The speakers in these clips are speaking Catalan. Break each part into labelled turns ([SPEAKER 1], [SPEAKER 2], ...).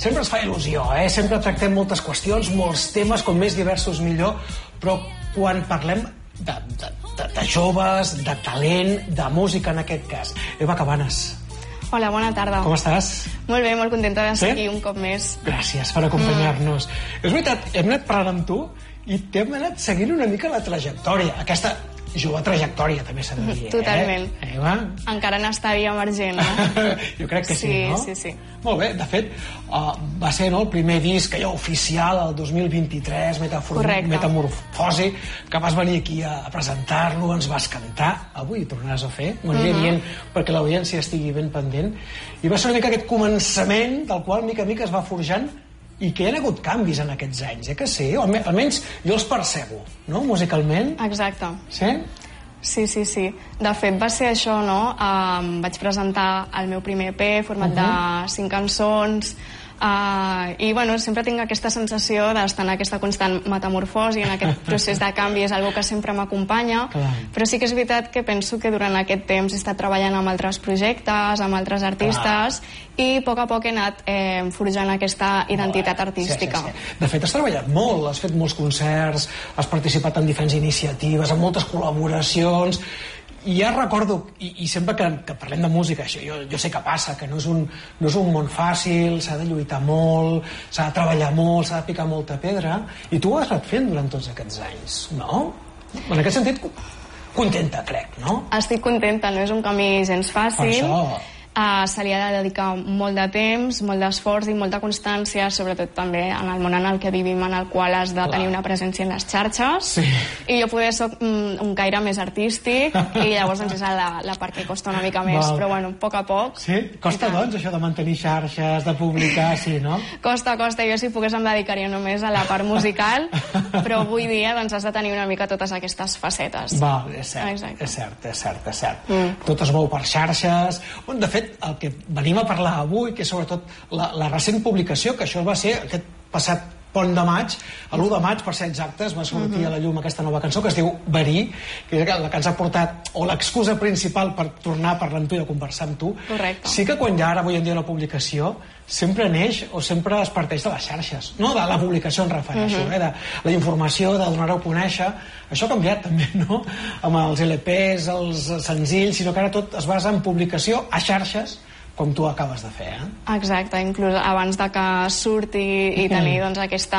[SPEAKER 1] sempre es fa il·lusió, sempre tractem moltes qüestions, molts temes, com més diversos millor, però quan parlem de joves, de talent, de música en aquest cas. Eva Cabanes.
[SPEAKER 2] Hola, bona tarda.
[SPEAKER 1] Com estàs?
[SPEAKER 2] Molt bé, molt contenta d'estar aquí un cop més.
[SPEAKER 1] Gràcies per acompanyar-nos. És veritat, hem anat parlant amb tu i t'hem anat seguint una mica la trajectòria. Aquesta jove trajectòria, també s'ha de dir.
[SPEAKER 2] Totalment.
[SPEAKER 1] Eva?
[SPEAKER 2] Encara n'estaria emergent, no?
[SPEAKER 1] Jo crec que sí, no?
[SPEAKER 2] Sí.
[SPEAKER 1] Molt bé, de fet, va ser el primer disc oficial, el 2023, Metamorfosi, que vas venir aquí a presentar-lo, ens vas cantar. Avui ho tornaràs a fer, ho aniré dient perquè l'audiència estigui ben pendent. I va ser una mica aquest començament del qual mica a mica es va forjant i que hi ha hagut canvis en aquests anys, que sí? Almenys jo els percebo, no?, musicalment.
[SPEAKER 2] Exacte.
[SPEAKER 1] Sí?
[SPEAKER 2] Sí. De fet, va ser això, no? Vaig presentar el meu primer EP format de 5 cançons i, bueno, sempre tinc aquesta sensació d'estar en aquesta constant metamorfosi, en aquest procés de canvi, és algo que sempre m'acompanya, però sí que és veritat que penso que durant aquest temps he estat treballant amb altres projectes, amb altres artistes, i a poc he anat forjant aquesta identitat artística.
[SPEAKER 1] De fet, has treballat molt, has fet molts concerts, has participat en diferents iniciatives, en moltes col·laboracions, i ja recordo, i sempre que parlem de música, això jo sé que passa, que no és un món fàcil, s'ha de lluitar molt, s'ha de treballar molt, s'ha de picar molta pedra, i tu ho has anat fent durant tots aquests anys, no? En aquest sentit, contenta, crec, no?
[SPEAKER 2] Estic contenta, no és un camí gens fàcil.
[SPEAKER 1] Per això.
[SPEAKER 2] Se li ha de dedicar molt de temps, molt d'esforç i molta constància, sobretot també en el món en el que vivim, en el qual has de tenir una presència en les xarxes. I jo poder soc un caire més artístic i llavors és la part que costa una mica més, però bueno, a poc.
[SPEAKER 1] Sí? Costa, doncs, això de mantenir xarxes, de publicar, sí, no?
[SPEAKER 2] Costa. Jo si pogués em dedicaria només a la part musical, però avui dia doncs has de tenir una mica totes aquestes facetes.
[SPEAKER 1] És cert. Tot es mou per xarxes. De fet, el que venim a parlar avui, que és sobretot la recent publicació, que això va ser aquest passat pont de maig, l'1 de maig, per ser exactes, va sortir a la llum aquesta nova cançó que es diu Verí, que és la que ens ha portat, o l'excusa principal per tornar a parlar amb tu i a conversar amb tu.
[SPEAKER 2] Correcte.
[SPEAKER 1] Sí que quan hi ha ara avui en dia la publicació, sempre neix o sempre es parteix de les xarxes, no de la publicació, em refereixo, de la informació, de donar-ho a conèixer. Això ha canviat també, no?, amb els LPs, els senzills, sinó que ara tot es basa en publicació a xarxes, com tu acabes de fer,
[SPEAKER 2] Exacte, inclús abans de que surti i tenir doncs aquesta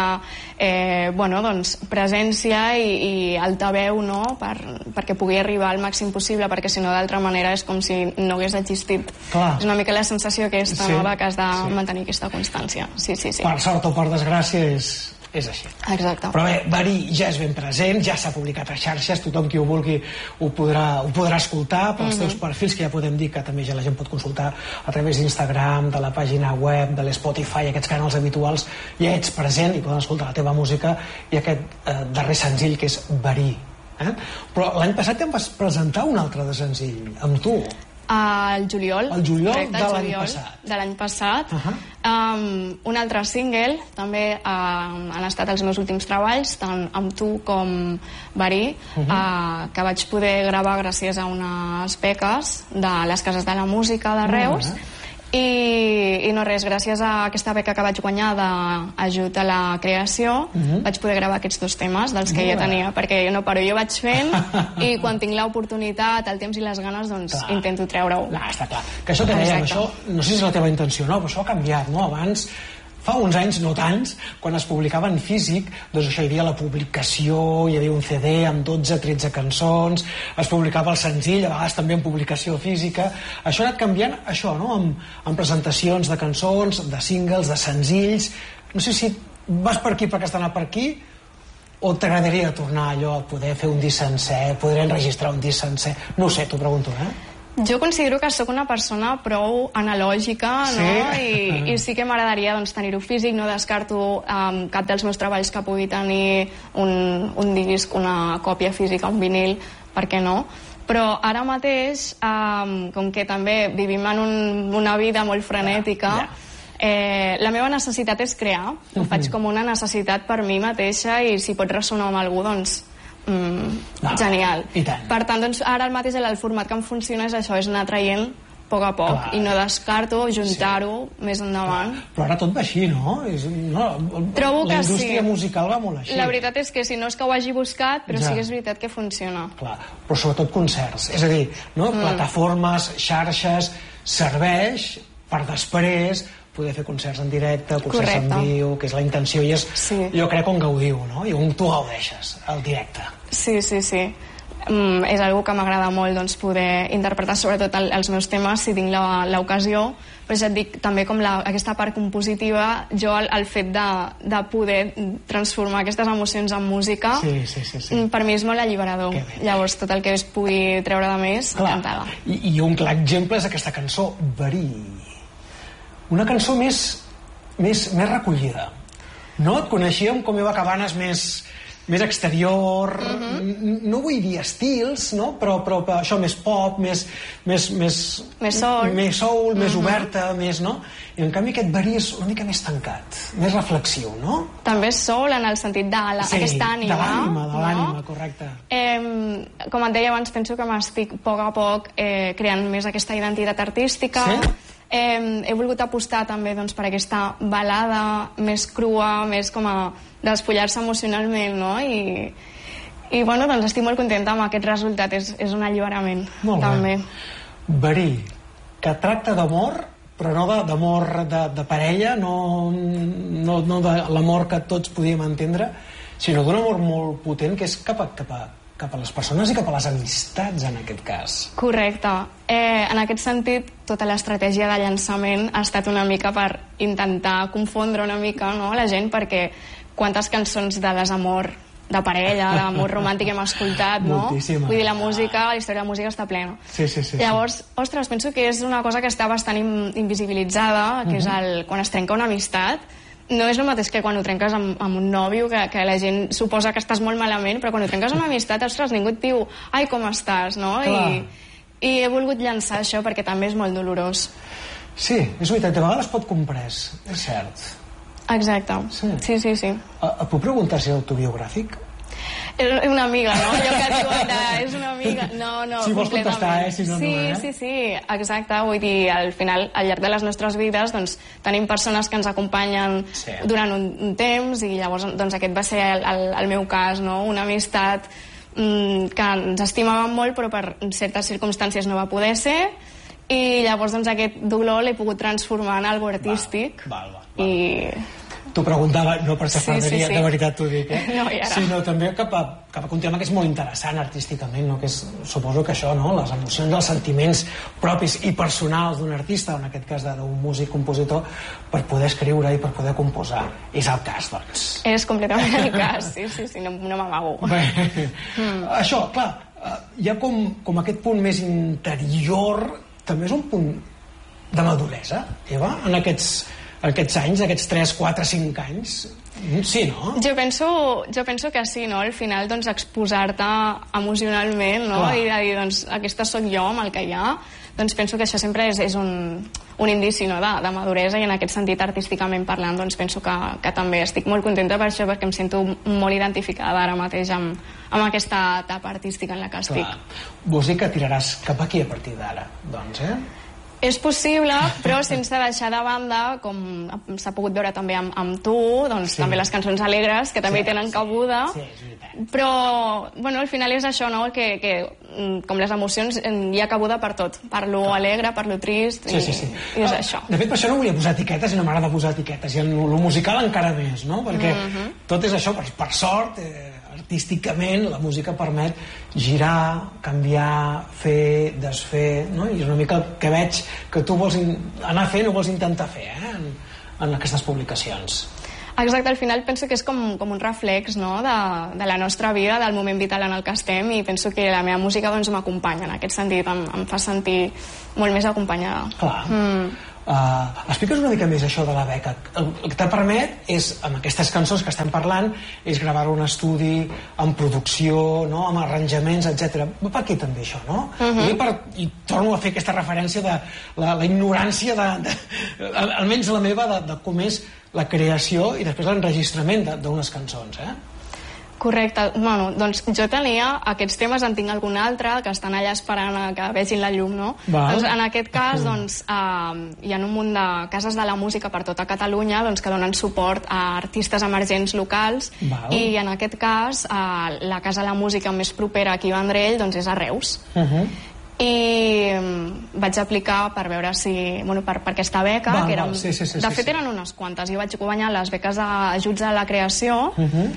[SPEAKER 2] presència i altaveu, no?, perquè pugui arribar al màxim possible, perquè si no d'altra manera és com si no hagués existit. És una mica la sensació aquesta, no?, que has de mantenir aquesta constància. Sí.
[SPEAKER 1] Per sort o per desgràcia és així.
[SPEAKER 2] Exacte.
[SPEAKER 1] Però bé, Verí ja és ben present, ja s'ha publicat a xarxes, tothom qui ho vulgui ho podrà escoltar pels teus perfils, que ja podem dir que també ja la gent pot consultar a través d'Instagram, de la pàgina web, de l'Spotify, aquests canals habituals, ja ets present i poden escoltar la teva música i aquest darrer senzill que és Verí. Però l'any passat em vas presentar un altre de senzill, amb tu.
[SPEAKER 2] El juliol
[SPEAKER 1] de l'any passat.
[SPEAKER 2] Un altre single també han estat els meus últims treballs, tant amb tu com Verí, que vaig poder gravar gràcies a unes beques de les cases de la música de Reus. I no res, gràcies a aquesta beca que vaig guanyar d'ajut a la creació, vaig poder gravar aquests 2 temes dels que ja tenia, perquè jo no paro, jo vaig fent i quan tinc l'oportunitat, el temps i les ganes, doncs intento treure-ho.
[SPEAKER 1] Està clar, que això que dèiem, això no sé si és la teva intenció, no, però això ha canviat, no? Abans, fa uns anys, no tants, quan es publicava en físic, doncs això, hi havia la publicació, hi havia un CD amb 12-13 cançons, es publicava el senzill, a vegades també en publicació física. Això ha anat canviant, això, no?, amb presentacions de cançons, de singles, de senzills. No sé si vas per aquí perquè has d'anar per aquí, o t'agradaria tornar allò a poder fer un disc sencer, poder enregistrar un disc sencer. No ho sé, t'ho pregunto,
[SPEAKER 2] Jo considero que sóc una persona prou analògica, no? I sí que m'agradaria tenir-ho físic, no descarto cap dels meus treballs que pugui tenir un disc, una còpia física, un vinil, per què no? Però ara mateix, com que també vivim en una vida molt frenètica, la meva necessitat és crear, ho faig com una necessitat per mi mateixa i si pot ressonar amb algú, doncs genial. Per tant, doncs, ara el mateix el format que em funciona és això, és anar traient poc a poc, i no descarto juntar-ho més endavant.
[SPEAKER 1] Però ara tot va així, no?
[SPEAKER 2] Trobo que sí.
[SPEAKER 1] La indústria musical va molt així.
[SPEAKER 2] La veritat és que si no és que ho hagi buscat, però sí que és veritat que funciona.
[SPEAKER 1] Clar, però sobretot concerts. És a dir, plataformes, xarxes, serveix per després poder fer concerts en directe, concerts en viu, que és la intenció, i és, jo crec, on gaudiu, no? I on tu gaudeixes, el directe.
[SPEAKER 2] Sí. És algo que m'agrada molt, doncs, poder interpretar sobretot els meus temes si tinc l'ocasió, però ja et dic, també com aquesta part compositiva, jo el fet de poder transformar aquestes emocions en música, per mi és molt alliberador. Llavors tot el que es pugui treure de més, encantada.
[SPEAKER 1] I un clar exemple és aquesta cançó, Verí. Una cançó més recollida. No? Et coneixíem com Eva Cabanes més exterior, no vull dir estils, no? Però això més pop, més soul, més oberta, no? I en canvi aquest Verí és una mica més tancat, més reflexiu, no?
[SPEAKER 2] També és soul en el sentit d'aquesta ànima.
[SPEAKER 1] De l'ànima, correcte.
[SPEAKER 2] Com et deia abans, penso que m'estic a poc a poc creant més aquesta identitat artística. He volgut apostar també per aquesta balada més crua, més com a despullar-se emocionalment, no? I bueno, doncs estic molt contenta amb aquest resultat, és un alliberament també.
[SPEAKER 1] Verí, que tracta d'amor, però no d'amor de parella, no de l'amor que tots podíem entendre, sinó d'un amor molt potent que és cap a les persones i cap a les amistats, en aquest cas.
[SPEAKER 2] Correcte. En aquest sentit, tota l'estratègia de llançament ha estat una mica per intentar confondre una mica la gent, perquè quantes cançons de desamor de parella, d'amor romàntic hem escoltat, no?
[SPEAKER 1] Moltíssimes.
[SPEAKER 2] Vull dir, la història de la música està plena.
[SPEAKER 1] Sí.
[SPEAKER 2] Llavors, ostres, penso que és una cosa que està bastant invisibilitzada, que és quan es trenca una amistat. No és el mateix que quan ho trenques amb un nòvio, que la gent suposa que estàs molt malament, però quan ho trenques amb una amistat, ostres, ningú et diu ai, com estàs, no? I he volgut llançar això perquè també és molt dolorós.
[SPEAKER 1] Sí, és veritat, de vegades pot comprès, és cert.
[SPEAKER 2] Exacte, sí.
[SPEAKER 1] Et puc preguntar si és autobiogràfic?
[SPEAKER 2] És una amiga, no? Allò que diuen és una amiga. No,
[SPEAKER 1] si vols contestar, si no,
[SPEAKER 2] Sí, exacte. Vull dir, al final, al llarg de les nostres vides, doncs, tenim persones que ens acompanyen durant un temps, i llavors doncs, aquest va ser el meu cas, no? Una amistat que ens estimàvem molt, però per certes circumstàncies no va poder ser, i llavors doncs, aquest dolor l'he pogut transformar en algo artístic. I...
[SPEAKER 1] T'ho preguntava, no per xafarderia, de veritat t'ho dic,
[SPEAKER 2] sinó
[SPEAKER 1] també cap a un tema que és molt interessant artísticament, no? Que és, suposo que això, no? Les emocions, els sentiments propis i personals d'un artista, en aquest cas d'un músic compositor, per poder escriure i per poder composar. És el cas, doncs.
[SPEAKER 2] És completament el cas, sí, no m'amago.
[SPEAKER 1] Això, clar, hi ha com aquest punt més interior, també és un punt de maduresa, Eva, en aquests anys, aquests 3, 4, 5 anys? Sí, no?
[SPEAKER 2] Jo penso que sí, no? Al final, doncs, exposar-te emocionalment, no? I de dir, doncs, aquesta sóc jo amb el que hi ha, doncs penso que això sempre és un indici, no? de maduresa, i en aquest sentit, artísticament parlant, doncs penso que també estic molt contenta per això, perquè em sento molt identificada ara mateix amb aquesta etapa artística en la que estic.
[SPEAKER 1] Vols dir que tiraràs cap aquí a partir d'ara, doncs,
[SPEAKER 2] És possible, però sense deixar de banda, com s'ha pogut veure també amb tu, doncs també les cançons alegres, que també tenen cabuda. Però, bueno, al final és això, no? Que com les emocions hi ha cabuda per tot. Per lo alegre, per lo trist, i és això.
[SPEAKER 1] De fet, per això no volia posar etiquetes i no m'agrada posar etiquetes. I en lo musical encara més, no? Perquè tot és això, per sort, artísticament la música permet girar, canviar, fer, desfer, no? I és una mica el que veig que tu vols anar fent o vols intentar fer en aquestes publicacions.
[SPEAKER 2] Exacte, al final penso que és com un reflex, no? de la nostra vida, del moment vital en el que estem, i penso que la meva música doncs, m'acompanya en aquest sentit, em fa sentir molt més acompanyada.
[SPEAKER 1] Clar. Explica'ns una mica més això de la beca. El que t'ha permet és, amb aquestes cançons que estem parlant, és gravar un estudi amb producció, no? Amb arranjaments, etc. Per què també això, no? I torno a fer aquesta referència de la ignorància, almenys la meva, de com és la creació i després l'enregistrament d'unes cançons,
[SPEAKER 2] Correcte. Bueno, doncs jo tenia aquests temes, en tinc algun altre, que estan allà esperant que vegin la llum, no? Doncs en aquest cas, doncs, hi ha un munt de cases de la música per tota Catalunya que donen suport a artistes emergents locals. I en aquest cas, la casa de la música més propera aquí a Vendrell és a Reus. I vaig aplicar per veure si... per aquesta beca, que eren... De fet, eren unes quantes. Jo vaig guanyar les beques d'ajuts a la creació,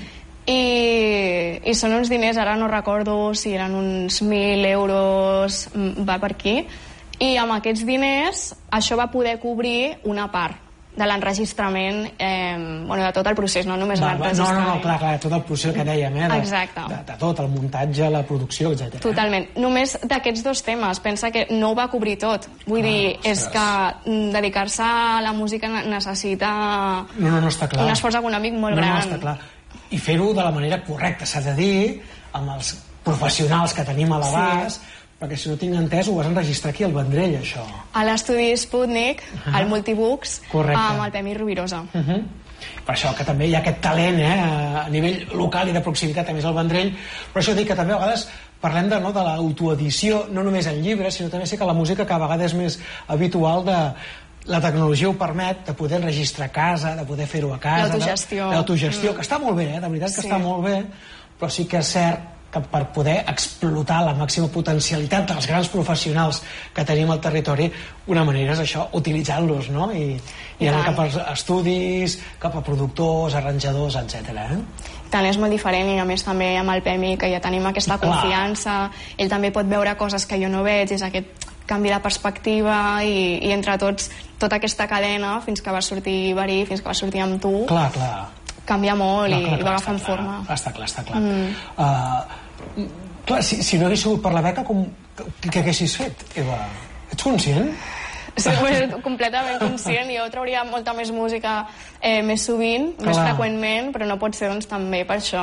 [SPEAKER 2] i són uns diners, ara no recordo si eren uns 1.000 euros, va per aquí, i amb aquests diners això va poder cobrir una part de l'enregistrament, de tot el procés, no només l'enregistrament.
[SPEAKER 1] Clar, tot el procés que dèiem, de tot, el muntatge, la producció, etc.
[SPEAKER 2] Totalment. Només d'aquests 2 temes, pensa que no ho va cobrir tot. Vull dir, és que dedicar-se a la música necessita un esforç econòmic molt gran.
[SPEAKER 1] No, està clar. I fer-ho de la manera correcta, s'ha de dir, amb els professionals que tenim a l'abast, perquè si no tinc entès ho vas enregistrar aquí al Vendrell, això.
[SPEAKER 2] A l'estudi Sputnik, al Multibooks, amb el Pemi Rovirosa.
[SPEAKER 1] Per això que també hi ha aquest talent a nivell local i de proximitat, a més al Vendrell, però això dic que també a vegades parlem de l'autoedició, no només en llibres, sinó també sé que la música cada vegada és més habitual de... La tecnologia ho permet de poder enregistrar a casa, de poder fer-ho a casa. L'autogestió, que està molt bé, de veritat que està molt bé, però sí que és cert que per poder explotar la màxima potencialitat dels grans professionals que tenim al territori, una manera és això, utilitzant-los, no? I anar cap als estudis, cap a productors, arranjadors, etc.
[SPEAKER 2] Tant, és molt diferent, i a més també amb el Pemi, que ja tenim aquesta confiança, ell també pot veure coses que jo no veig, és aquest canvi de perspectiva, i entre tots tota aquesta cadena fins que va sortir Verí, fins que va sortir amb tu, canvia molt i va agafant forma.
[SPEAKER 1] Està clar. Clar, si no hagués sigut per la beca, què haguessis fet, Eva? Ets conscient?
[SPEAKER 2] Sí, completament conscient. Jo trauria molta més música més sovint, més freqüentment, però no pot ser també per això.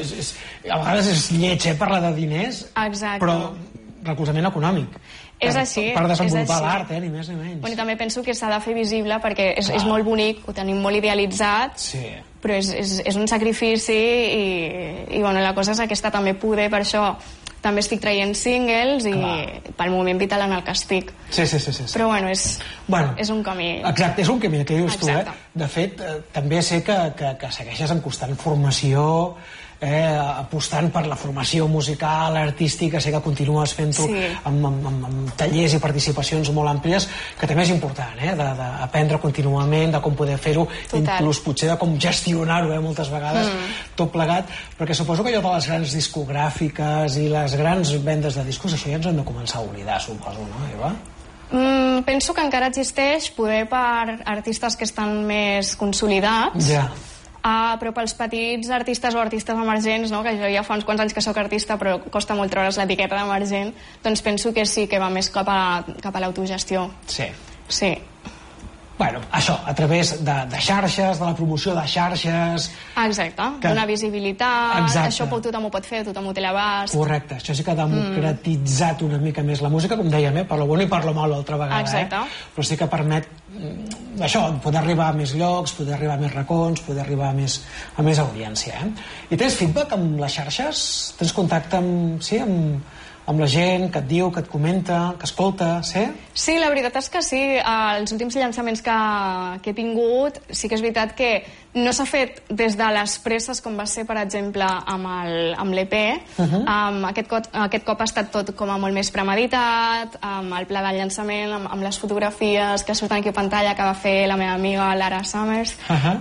[SPEAKER 1] A vegades és lleig parlar de diners, però recolzament econòmic.
[SPEAKER 2] És així.
[SPEAKER 1] Per desenvolupar l'art, ni més ni menys.
[SPEAKER 2] I també penso que s'ha de fer visible perquè és molt bonic, ho tenim molt idealitzat, però és un sacrifici i la cosa és aquesta, també poder, per això també estic traient singles i pel moment vital en el que estic. Però és un camí.
[SPEAKER 1] Exacte, és un camí, que dius tu, De fet, també sé que segueixes en constant formació, apostant per la formació musical, artística, sé que continues fent-ho amb tallers i participacions molt àmplies, que també és important, d'aprendre contínuament, de com poder fer-ho, inclús potser de com gestionar-ho moltes vegades, tot plegat, perquè suposo que allò de les grans discogràfiques i les grans vendes de discos, això ja ens hem de començar a oblidar, suposo, no, Eva?
[SPEAKER 2] Penso que encara existeix, poder per artistes que estan més consolidats, però pels petits artistes o artistes emergents, que jo ja fa uns quants anys que sóc artista però costa molt treure's l'etiqueta d'emergent, doncs penso que sí que va més cap a l'autogestió. Sí.
[SPEAKER 1] Bueno, això, a través de xarxes, de la promoció de xarxes...
[SPEAKER 2] Exacte, donar visibilitat, això tothom ho pot fer, tothom ho té a l'abast.
[SPEAKER 1] Correcte, això sí que ha democratitzat una mica més la música, com dèiem, per lo bueno i per lo malo l'altra vegada, però sí que permet això, poder arribar a més llocs, poder arribar a més racons, poder arribar a més audiència. I tens feedback amb les xarxes? Tens contacte amb la gent que et diu, que et comenta, que escolta, sí?
[SPEAKER 2] Sí, la veritat és que sí. Els últims llançaments que he tingut, sí que és veritat que no s'ha fet des de les presses com va ser, per exemple, amb l'EP. Aquest cop ha estat tot com a molt més premeditat, amb el pla de llançament, amb les fotografies que surten aquí a pantalla que va fer la meva amiga Lara Summers,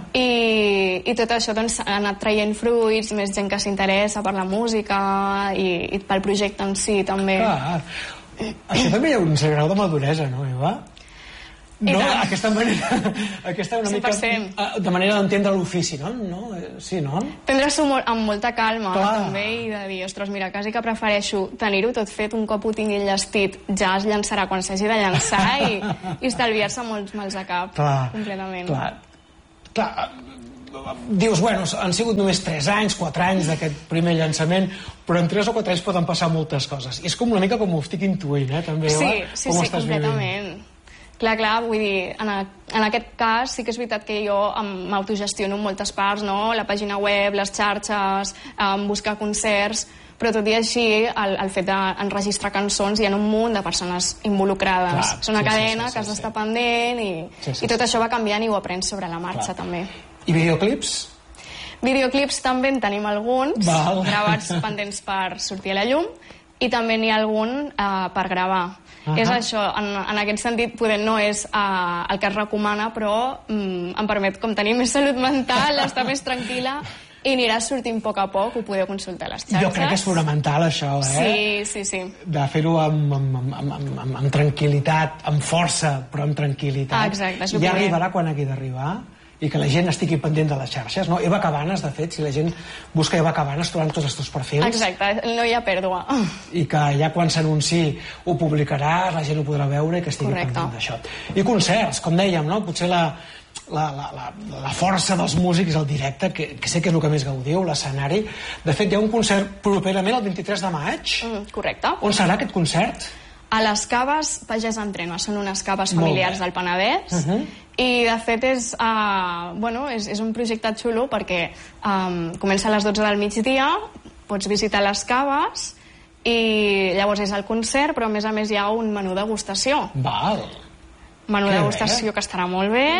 [SPEAKER 2] i tot això ha anat traient fruits, més gent que s'interessa per la música i pel projecte en si també.
[SPEAKER 1] Clar, això també hi ha un cert grau de maduresa, no, Eva? No, aquesta manera una mica de manera d'entendre l'ofici, no? Sí, no?
[SPEAKER 2] Prendre-s'ho amb molta calma també, i de dir, ostres, mira, quasi que prefereixo tenir-ho tot fet, un cop ho tingui enllestit ja es llançarà quan s'hagi de llançar, i estalviar-se molts mals a cap, completament.
[SPEAKER 1] Clar, dius, bueno, han sigut només 3 anys, 4 anys d'aquest primer llançament, però en 3 o 4 anys poden passar moltes coses, i és com una mica com ho estic intuint, també,
[SPEAKER 2] sí, completament. Clar, vull dir, en aquest cas sí que és veritat que jo m'autogestiono en moltes parts, no? La pàgina web, les xarxes, buscar concerts, però tot i així el fet d'enregistrar cançons hi ha un munt de persones involucrades. És una cadena que has d'estar pendent i tot això va canviant i ho aprens sobre la marxa també.
[SPEAKER 1] I videoclips?
[SPEAKER 2] Videoclips també en tenim alguns, gravats pendents per sortir a la llum, i també n'hi ha algun per gravar. És això, en aquest sentit poder no és el que es recomana, però em permet com tenir més salut mental, estar més tranquil·la i anirà sortint a poc, ho podeu consultar a les xarxes.
[SPEAKER 1] Jo crec que és fonamental això,
[SPEAKER 2] Sí.
[SPEAKER 1] De fer-ho amb tranquil·litat, amb força, però amb tranquil·litat.
[SPEAKER 2] Exacte, és el
[SPEAKER 1] ja arribarà quan hagi d'arribar i que la gent estigui pendent de les xarxes, no? Eva Cabanes, de fet, si la gent busca Eva Cabanes trobaran tots els teus perfils.
[SPEAKER 2] Exacte, no hi ha pèrdua.
[SPEAKER 1] I que ja quan s'anunciï ho publicaràs, la gent ho podrà veure i que estigui pendent d'això. I concerts, com dèiem, no? Potser la força dels músics al directe, que sé que és el que més gaudiu, l'escenari. De fet, hi ha un concert properament el 23 de maig.
[SPEAKER 2] Correcte.
[SPEAKER 1] On serà aquest concert?
[SPEAKER 2] A les caves Pagès Entrena, són unes caves familiars del Penedès, i de fet és un projecte xulo perquè comença a les 12 del migdia, pots visitar les caves i llavors és el concert, però a més hi ha un menú degustació. Menú degustació que estarà molt bé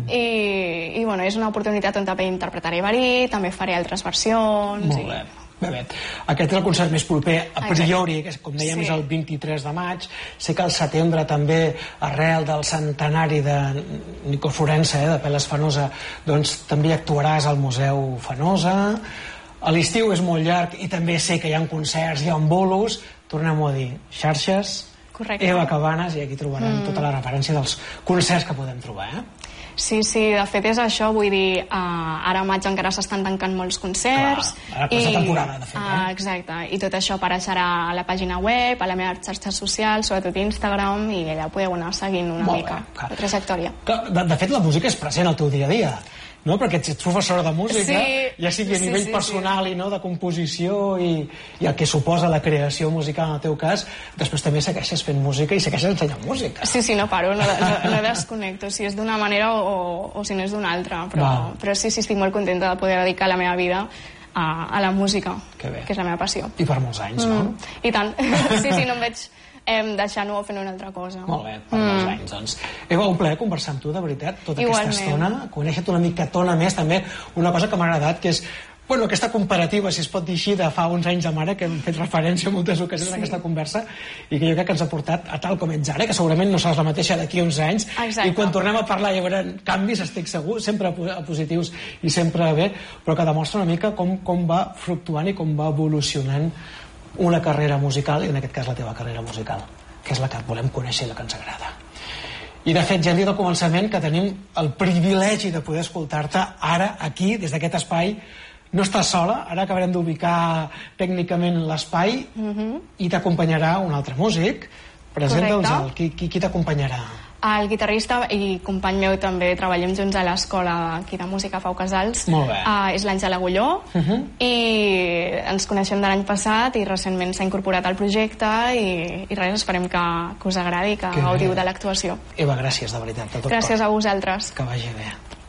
[SPEAKER 2] i és una oportunitat on també interpretaré Verí, també faré altres versions.
[SPEAKER 1] Molt bé. Aquest és el concert més proper a priori, que com dèiem és el 23 de maig. Sé que al setembre també, arrel del centenari de Nico Florença, de Peles Fenosa, doncs també actuaràs al Museu Fenosa. A l'estiu és molt llarg i també sé que hi ha concerts, hi ha bolos. Tornem-ho a dir, xarxes, Eva Cabanes, i aquí trobaran tota la referència dels concerts que podem trobar,
[SPEAKER 2] Sí, de fet és això, vull dir, ara a maig encara s'estan tancant molts concerts.
[SPEAKER 1] Ara és la temporada, de fet.
[SPEAKER 2] Exacte, i tot això apareixerà a la pàgina web, a la meva xarxa social, sobretot Instagram, i allà podeu anar seguint una mica la trajectòria.
[SPEAKER 1] De fet, la música és present al teu dia a dia, no? Perquè ets professora de música, ja sigui a nivell personal i de composició i el que suposa la creació musical en el teu cas, després també segueixes fent música i segueixes ensenyant música.
[SPEAKER 2] Sí, no paro, no desconnecto, si és d'una manera o si no és d'una altra, però sí, estic molt contenta de poder dedicar la meva vida a la música, que és la meva passió.
[SPEAKER 1] I per molts anys, no?
[SPEAKER 2] I tant, sí, no em veig deixant-ho o fent una altra cosa.
[SPEAKER 1] Molt bé, per molts anys, doncs. Eva, un plaer conversar amb tu, de veritat, tota aquesta estona, conèixer-te una micatona més, també una cosa que m'ha agradat, que és aquesta comparativa, si es pot dir així, de fa uns anys amb ara, que hem fet referència en moltes ocasions en aquesta conversa, i que jo crec que ens ha portat a tal com ets ara, que segurament no seràs la mateixa d'aquí uns anys, i quan tornem a parlar hi haurà canvis, estic segur, sempre positius i sempre bé, però que demostra una mica com va fluctuant i com va evolucionant una carrera musical, i en aquest cas la teva carrera musical, que és la que volem conèixer i la que ens agrada. I de fet ja hem dit al començament que tenim el privilegi de poder escoltar-te ara, aquí, des d'aquest espai. No estàs sola, ara acabarem d'ubicar tècnicament l'espai i t'acompanyarà un altre músic. Presenta'ns qui t'acompanyarà?
[SPEAKER 2] El guitarrista i company meu també treballem junts a l'escola aquí de música Pau Casals.
[SPEAKER 1] Molt bé.
[SPEAKER 2] És l'Àngel Agulló i ens coneixem de l'any passat i recentment s'ha incorporat al projecte i res, esperem que us agradi i que gaudiu de l'actuació.
[SPEAKER 1] Eva, gràcies de veritat.
[SPEAKER 2] Gràcies a vosaltres.
[SPEAKER 1] Que vagi bé.